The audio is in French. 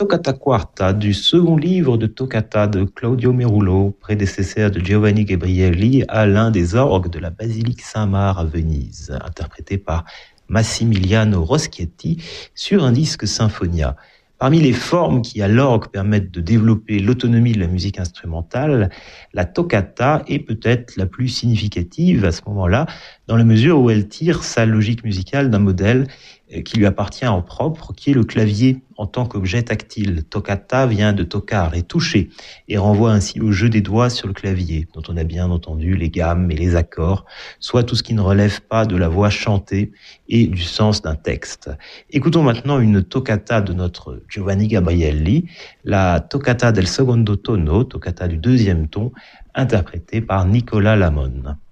Toccata Quarta du second livre de Toccata de Claudio Merullo, prédécesseur de Giovanni Gabrieli, à l'un des orgues de la basilique Saint-Marc à Venise, interprété par Massimiliano Roschietti sur un disque Symphonia. Parmi les formes qui à l'orgue permettent de développer l'autonomie de la musique instrumentale, la toccata est peut-être la plus significative à ce moment-là, dans la mesure où elle tire sa logique musicale d'un modèle qui lui appartient en propre, qui est le clavier en tant qu'objet tactile. Toccata vient de toccare et toucher, et renvoie ainsi au jeu des doigts sur le clavier, dont on a bien entendu les gammes et les accords, soit tout ce qui ne relève pas de la voix chantée et du sens d'un texte. Écoutons maintenant une toccata de notre Giovanni Gabrieli, la Toccata del secondo tono, toccata du deuxième ton, interprétée par Nicola Lamon.